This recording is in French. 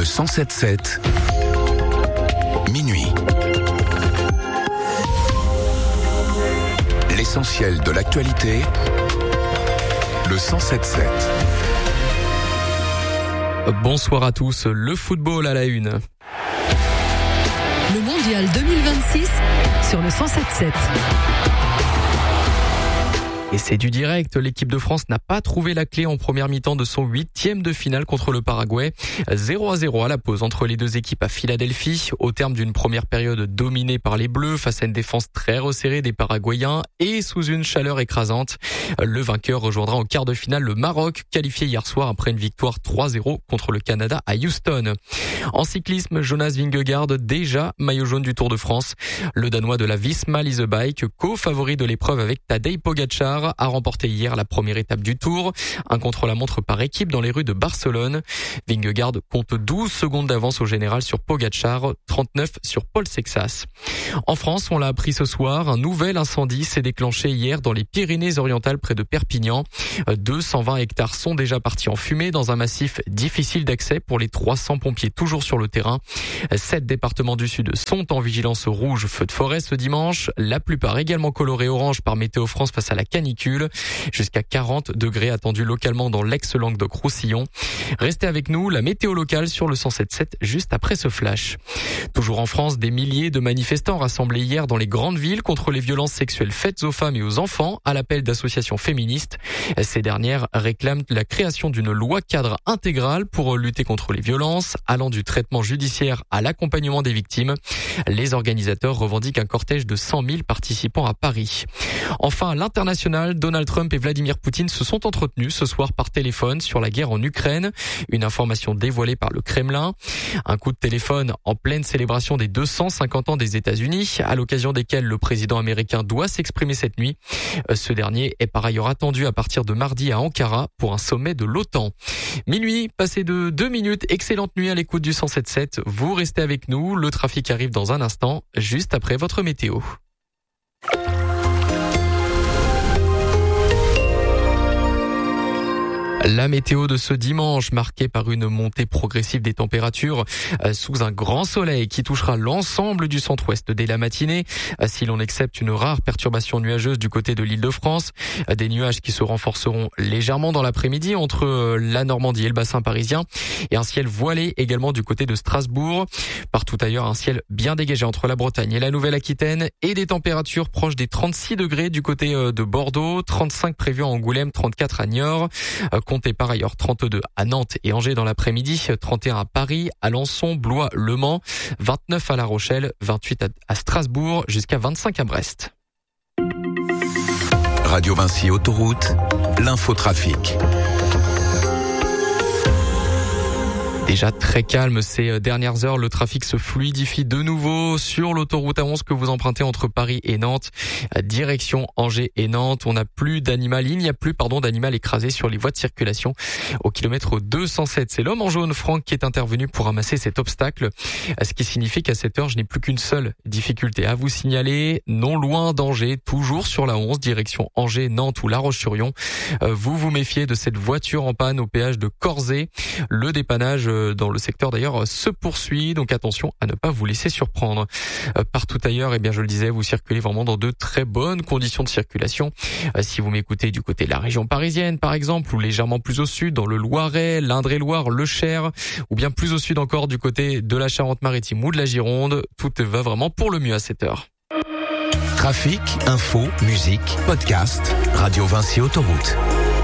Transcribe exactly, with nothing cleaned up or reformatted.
cent sept sept, minuit. L'essentiel de l'actualité, le cent sept sept. Bonsoir à tous, le football à la une. Le mondial deux mille vingt-six sur le cent sept sept. Et c'est du direct, l'équipe de France n'a pas trouvé la clé en première mi-temps de son huitième de finale contre le Paraguay. zéro à zéro à la pause entre les deux équipes à Philadelphie, au terme d'une première période dominée par les Bleus face à une défense très resserrée des Paraguayens et sous une chaleur écrasante. Le vainqueur rejoindra en quart de finale le Maroc, qualifié hier soir après une victoire trois zéro contre le Canada à Houston. En cyclisme, Jonas Vingegaard, déjà maillot jaune du Tour de France. Le Danois de la Visma Lease Bike, co-favori de l'épreuve avec Tadej Pogacar, a remporté hier la première étape du Tour, un contre-la-montre par équipe dans les rues de Barcelone. Vingegaard compte douze secondes d'avance au général sur Pogacar, trente-neuf sur Paul Sexas. En France, on l'a appris ce soir, un nouvel incendie s'est déclenché hier dans les Pyrénées-Orientales près de Perpignan. deux cent vingt hectares sont déjà partis en fumée dans un massif difficile d'accès pour les trois cents pompiers toujours sur le terrain. Sept départements du Sud sont en vigilance rouge feu de forêt ce dimanche, la plupart également colorés orange par Météo France face à la canicule. Jusqu'à quarante degrés attendus localement dans l'ex-Languedoc-Roussillon. Restez avec nous, la météo locale sur le cent sept sept juste après ce flash. Toujours en France, des milliers de manifestants rassemblés hier dans les grandes villes contre les violences sexuelles faites aux femmes et aux enfants à l'appel d'associations féministes. Ces dernières réclament la création d'une loi cadre intégrale pour lutter contre les violences, allant du traitement judiciaire à l'accompagnement des victimes. Les organisateurs revendiquent un cortège de cent mille participants à Paris. Enfin, à l'international, Donald Trump et Vladimir Poutine se sont entretenus ce soir par téléphone sur la guerre en Ukraine. Une information dévoilée par le Kremlin. Un coup de téléphone en pleine célébration des deux cent cinquante ans des États-Unis, à l'occasion desquels le président américain doit s'exprimer cette nuit. Ce dernier est par ailleurs attendu à partir de mardi à Ankara pour un sommet de l'OTAN. Minuit, passé de deux minutes, excellente nuit à l'écoute du cent sept sept. Vous restez avec nous, le trafic arrive dans un instant, juste après votre météo. La météo de ce dimanche, marquée par une montée progressive des températures euh, sous un grand soleil qui touchera l'ensemble du centre-ouest dès la matinée. Euh, si l'on accepte une rare perturbation nuageuse du côté de l'Île-de-France, euh, des nuages qui se renforceront légèrement dans l'après-midi entre euh, la Normandie et le bassin parisien, et un ciel voilé également du côté de Strasbourg. Partout ailleurs, un ciel bien dégagé entre la Bretagne et la Nouvelle-Aquitaine, et des températures proches des trente-six degrés du côté euh, de Bordeaux, trente-cinq prévus à Angoulême, trente-quatre à Niort. Euh, Comptez par ailleurs trente-deux à Nantes et Angers dans l'après-midi, trente et un à Paris, Alençon, Blois, Le Mans, vingt-neuf à La Rochelle, vingt-huit à Strasbourg, jusqu'à vingt-cinq à Brest. Radio Vinci Autoroute, l'infotrafic. Déjà très calme ces dernières heures, le trafic se fluidifie de nouveau sur l'autoroute A onze que vous empruntez entre Paris et Nantes, direction Angers et Nantes. On n'a plus d'animal, il n'y a plus pardon d'animal écrasé sur les voies de circulation au kilomètre deux cent sept. C'est l'homme en jaune, Franck, qui est intervenu pour ramasser cet obstacle, ce qui signifie qu'à cette heure, je n'ai plus qu'une seule difficulté à vous signaler, non loin d'Angers, toujours sur la onze, direction Angers, Nantes ou La Roche-sur-Yon. Vous vous méfiez de cette voiture en panne au péage de Corzé. Le dépannage dans le secteur d'ailleurs se poursuit, donc attention à ne pas vous laisser surprendre. Euh, partout ailleurs, eh bien je le disais, vous circulez vraiment dans de très bonnes conditions de circulation. Euh, si vous m'écoutez du côté de la région parisienne par exemple, ou légèrement plus au sud dans le Loiret, l'Indre-et-Loire, le Cher, ou bien plus au sud encore du côté de la Charente-Maritime ou de la Gironde, tout va vraiment pour le mieux à cette heure. Trafic, info, musique, podcast, Radio Vinci Autoroute.